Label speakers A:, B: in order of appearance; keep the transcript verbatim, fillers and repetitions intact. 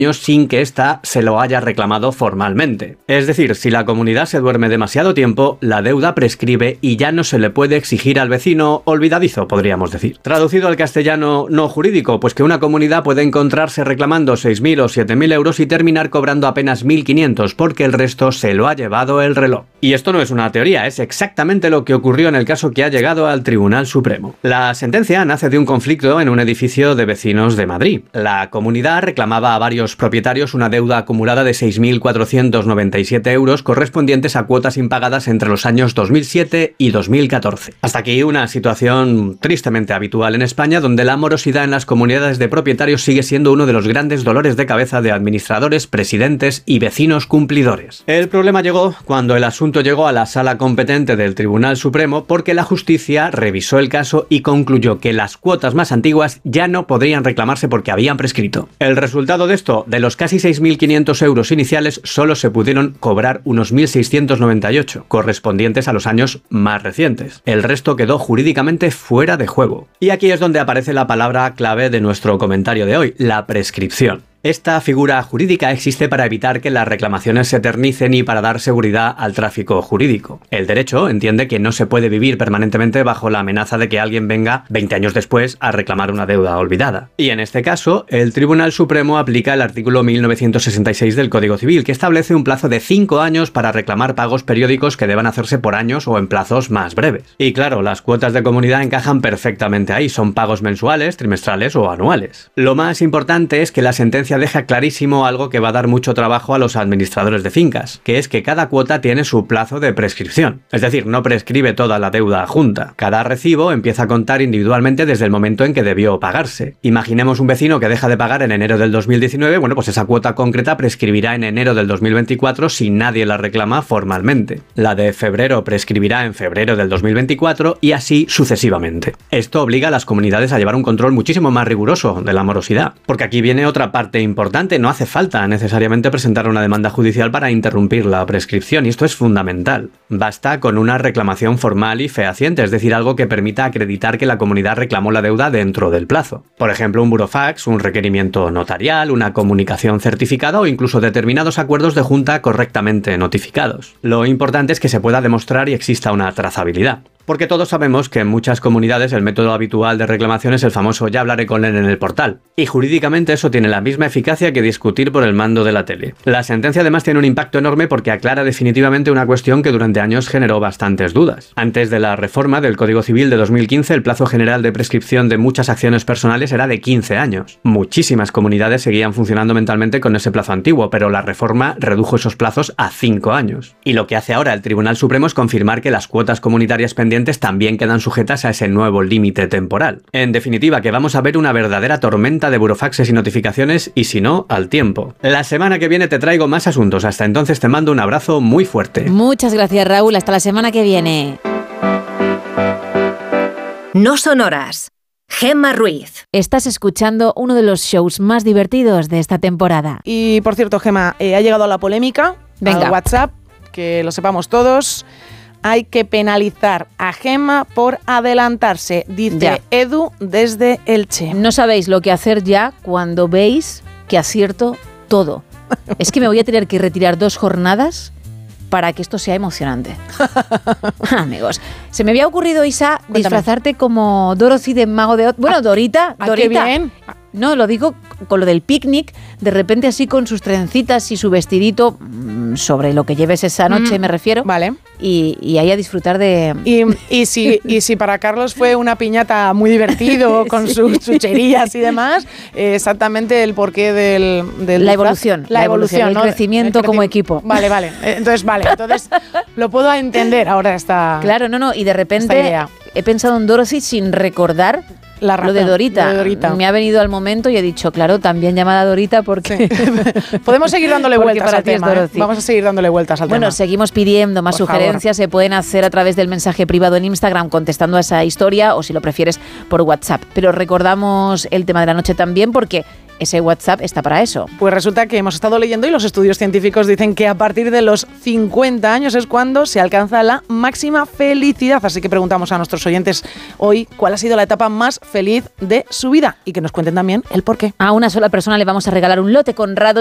A: sin que ésta se lo haya reclamado formalmente. Es decir, si la comunidad se duerme demasiado tiempo, la deuda prescribe y ya no se le puede exigir al vecino olvidadizo, podríamos decir. Traducido al castellano no jurídico, pues que una comunidad puede encontrarse reclamando seis mil o siete mil euros y terminar cobrando apenas mil quinientos porque el resto se lo ha llevado el reloj. Y esto no es una teoría, es exactamente lo que ocurrió en el caso que ha llegado al Tribunal Supremo. La sentencia nace de un conflicto en un edificio de vecinos de Madrid. La comunidad reclamaba a varios propietarios una deuda acumulada de seis mil cuatrocientos noventa y siete euros correspondientes a cuotas impagadas entre los años dos mil siete y dos mil catorce. Hasta aquí una situación tristemente habitual en España, donde la morosidad en las comunidades de propietarios sigue siendo uno de los grandes dolores de cabeza de administradores, presidentes y vecinos cumplidores. El problema llegó cuando el asunto llegó a la sala competente del Tribunal Supremo, porque la justicia revisó el caso y concluyó que las cuotas más antiguas ya no podrían reclamarse porque habían prescrito. El resultado de esto, de los casi seis mil quinientos euros iniciales, solo se pudieron cobrar unos mil seiscientos noventa y ocho, correspondientes a los años más recientes. El resto quedó jurídicamente fuera de juego. Y aquí es donde aparece la palabra clave de nuestro comentario de hoy, la prescripción. Esta figura jurídica existe para evitar que las reclamaciones se eternicen y para dar seguridad al tráfico jurídico. El derecho entiende que no se puede vivir permanentemente bajo la amenaza de que alguien venga veinte años después a reclamar una deuda olvidada. Y en este caso, el Tribunal Supremo aplica el artículo mil novecientos sesenta y seis del Código Civil, que establece un plazo de cinco años para reclamar pagos periódicos que deban hacerse por años o en plazos más breves. Y claro, las cuotas de comunidad encajan perfectamente ahí, son pagos mensuales, trimestrales o anuales. Lo más importante es que la sentencia deja clarísimo algo que va a dar mucho trabajo a los administradores de fincas, que es que cada cuota tiene su plazo de prescripción. Es decir, no prescribe toda la deuda junta. Cada recibo empieza a contar individualmente desde el momento en que debió pagarse. Imaginemos un vecino que deja de pagar en enero del dos mil diecinueve, bueno, pues esa cuota concreta prescribirá en enero del dos mil veinticuatro si nadie la reclama formalmente. La de febrero prescribirá en febrero del dos mil veinticuatro y así sucesivamente. Esto obliga a las comunidades a llevar un control muchísimo más riguroso de la morosidad, porque aquí viene otra parte importante. No hace falta necesariamente presentar una demanda judicial para interrumpir la prescripción, y esto es fundamental. Basta con una reclamación formal y fehaciente, es decir, algo que permita acreditar que la comunidad reclamó la deuda dentro del plazo. Por ejemplo, un burofax, un requerimiento notarial, una comunicación certificada o incluso determinados acuerdos de junta correctamente notificados. Lo importante es que se pueda demostrar y exista una trazabilidad. Porque todos sabemos que en muchas comunidades el método habitual de reclamación es el famoso ya hablaré con él en el portal. Y jurídicamente eso tiene la misma eficacia que discutir por el mando de la tele. La sentencia además tiene un impacto enorme porque aclara definitivamente una cuestión que durante años generó bastantes dudas. Antes de la reforma del Código Civil de dos mil quince, el plazo general de prescripción de muchas acciones personales era de quince años. Muchísimas comunidades seguían funcionando mentalmente con ese plazo antiguo, pero la reforma redujo esos plazos a cinco años. Y lo que hace ahora el Tribunal Supremo es confirmar que las cuotas comunitarias pendientes también quedan sujetas a ese nuevo límite temporal. En definitiva, que vamos a ver una verdadera tormenta de burofaxes y notificaciones, y si no, al tiempo. La semana que viene te traigo más asuntos. Hasta entonces te mando un abrazo muy fuerte.
B: Muchas gracias, Raúl. Hasta la semana que viene.
C: No son horas. Gemma Ruiz.
B: Estás escuchando uno de los shows más divertidos de esta temporada.
D: Y por cierto, Gemma, eh, ha llegado la polémica.
B: Venga.
D: Al WhatsApp, que lo sepamos todos. Hay que penalizar a Gemma por adelantarse, dice ya. Edu desde Elche.
B: No sabéis lo que hacer ya cuando veis que acierto todo. Es que me voy a tener que retirar dos jornadas para que esto sea emocionante. Amigos, se me había ocurrido, Isa, Cuéntame. disfrazarte como Dorothy de Mago de Oz. Bueno, ah, Dorita,
D: ah,
B: Dorita.
D: Qué bien.
B: No, lo digo con lo del picnic, de repente así con sus trencitas y su vestidito, sobre lo que lleves esa noche mm, me refiero.
D: Vale.
B: Y, y ahí a disfrutar de...
D: Y, y, si, y si para Carlos fue una piñata muy divertido, con sí. sus chucherías y demás, eh, exactamente el porqué del... del
B: la evolución.
D: La, la evolución,
B: evolución,
D: ¿no?
B: El crecimiento el creci- como equipo.
D: Vale, vale. Entonces, vale. Entonces, lo puedo entender ahora esta...
B: Claro, no, no. Y de repente he pensado en Dorothy sin recordar... La razón, lo, de Dorita.
D: lo de Dorita.
B: Me ha venido al momento y he dicho, claro, también llamada Dorita porque...
D: Sí. Podemos seguir dándole vueltas al tema. ¿eh? Vamos a seguir dándole vueltas al
B: bueno, tema. Bueno, seguimos pidiendo más
D: Por
B: sugerencias.
D: favor.
B: Se pueden hacer a través del mensaje privado en Instagram contestando a esa historia o, si lo prefieres, por WhatsApp. Pero recordamos el tema de la noche también porque ese WhatsApp está para eso.
D: Pues resulta que hemos estado leyendo y los estudios científicos dicen que a partir de los cincuenta años es cuando se alcanza la máxima felicidad. Así que preguntamos a nuestros oyentes hoy cuál ha sido la etapa más feliz de su vida y que nos cuenten también el por qué.
B: A una sola persona le vamos a regalar un lote Conrado